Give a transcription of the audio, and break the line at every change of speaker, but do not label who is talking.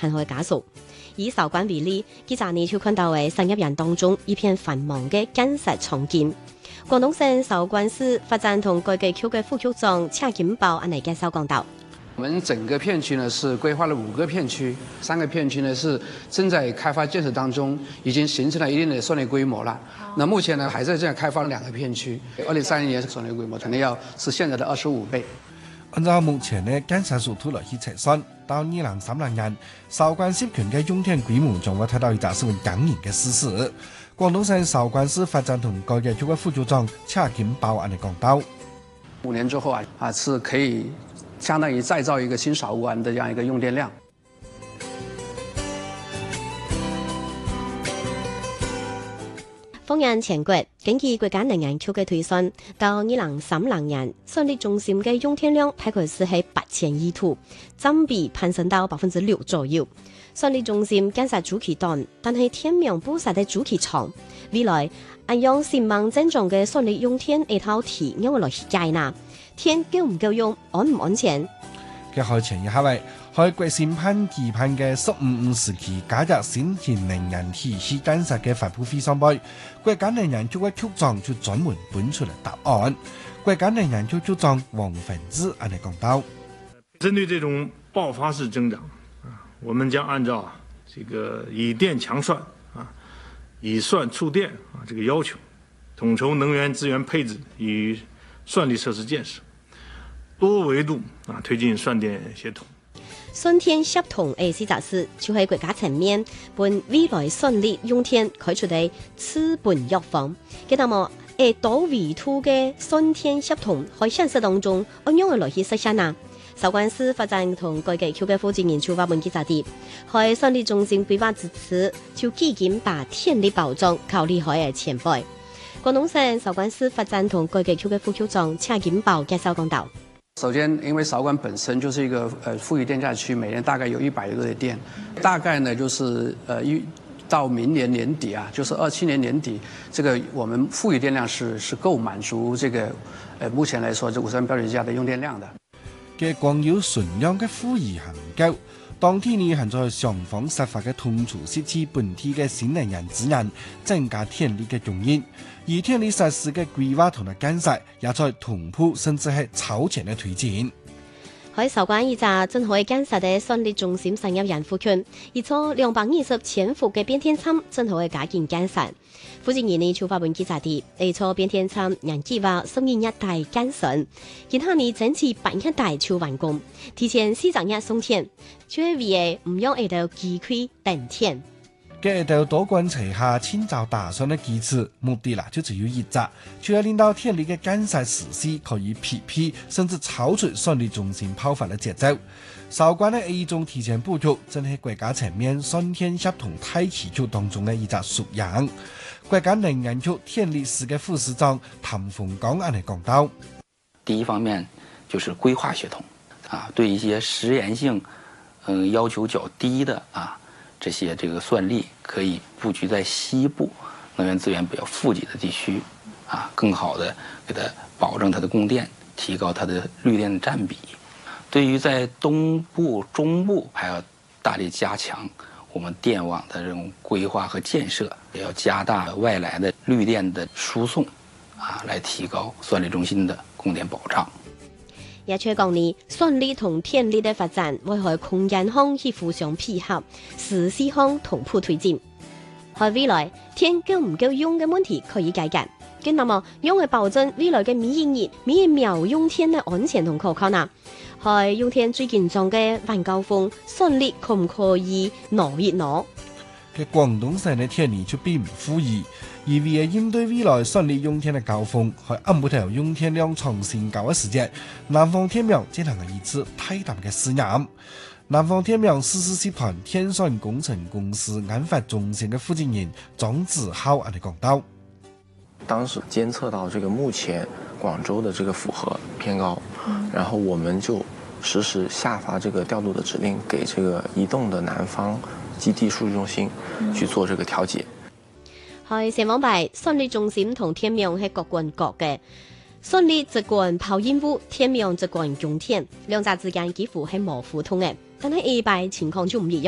很可以加速。以韶關為例，記者呢就看到喺商業人當中一片繁忙嘅建設重建。廣東省韶關市發展同改革局嘅副局長車金寶安尼介紹講到。
我們整個片區呢是規劃了5個片區，3個片區呢是正在開發建設當中，已經形成了一定的算力規模了。那目前呢還在這樣開發2個片區，2030年算力規模可能要是現在的25倍。
按照目前的建設速度來去測算，到2030年，韶關市區嘅用電規模將會睇到一個十分驚人嘅事實。廣東省韶關市發展同改革局嘅副局長車金寶安尼講到
：5年之後是可以相當於再造一個新韶關的這樣一個用電量。
放眼全國，根據國家能源局嘅推算，到2030年，算力中心嘅用電量大概是喺8000億度，佔比攀升到6%左右。算力中心建設周期短，但係天命布設嘅周期長。未來按用10萬正常嘅算力用電一套題，讓我來解呢？天夠唔夠用，安唔安全？
嘅開前一下位，喺國新辦期盼嘅15時期加入新型能源體系建設嘅發布會上邊，國家能源局嘅局長就專門搬出嚟答案。國家能源局局長王汾志安尼講到：
針對這種爆發式增長，我們將按照這個以電強算以算促電這個要求，統籌能源資源配置與算力設施建設，多維度推進算電協同。
算電協同嘅事實是，就喺國家層面，本未來算力用電開出嘅資本藥方。咁那麼，多維度嘅算電協同喺現實當中，按樣嘅來去實現啊？韶關市發展同改革局嘅負責人就話：本記者啲，喺算力中心規劃之時，就基金把電力保障考慮喺嘅前輩。廣東省韶關市發展同改革局嘅副局長車金寶介紹講到。
首先，因為韶關本身就是一個富裕電價區，每年大概有100個的電，大概呢就是到明年年底就是27年年底，這個我們富裕電量是夠滿足這個目前來說這53標準價的用電量的。
嘅光有存量嘅富裕行夠，當天呢還在上方設法嘅統籌設置本地嘅新能源資源，增加電力嘅供應。而電力設施嘅規劃同埋建設，也在同步甚至係超前嘅推進。
喺韶關一座正可以建設嘅算力中心商業園附近，一座220千伏嘅變電廠正可以加緊建設。負責人呢就發文記者啲，呢座變電廠人計劃12月底建成，其他呢整至8月底就完工，提前4日送電，就係為唔用喺度機區等電。
嘅喺多管齊下千兆打算嘅機制，目的啦就只有一個，就要令到電力嘅建設實施可以匹配甚至超出算力中心爆發嘅節奏。韶關嘅一種提前布局，正係國家層面算電協同大棋局當中嘅一個縮影。國家能源局電力司嘅副司長譚鳳剛安尼講到：
第一方面就是規劃協同對一些實驗性要求較低的這些算力可以布局在西部能源資源比較富集的地區更好的給它保證它的供電，提高它的綠電的佔比。對於在東部、中部，還要大力加強我們電網的這種規劃和建設，也要加大外來的綠電的輸送來提高算力中心的供電保障。
也出講呢，算力同電力的發展會喺空間上去互相配合，實施上同步推進。喺未來，電夠唔夠用嘅問題可以解決。咁那麼，用嚟保證未來嘅每一秒用電嘅安全同可靠呢？喺用電最緊張嘅晚高峰，算力可唔可以挪一挪？
嘅廣東省嘅電力就並唔富裕，而為了應對未來算力用電嘅高峰，喺暗部頭用電量創新高嘅時節，南方天明進行了一次大膽嘅試驗。南方天明實施集團天算工程公司研發中心嘅負責人莊子浩安尼講到：
當時監測到這個目前廣州的這個負荷偏高，然後我們就實時下發這個調度的指令，給這個移動的南方基地數據中心去做這個調節。
係成往牌算力中心同天明係各管各嘅，算力只管跑任務，天明只管用電，兩者之間幾乎係模糊通嘅，但係 A 牌情況就唔一樣。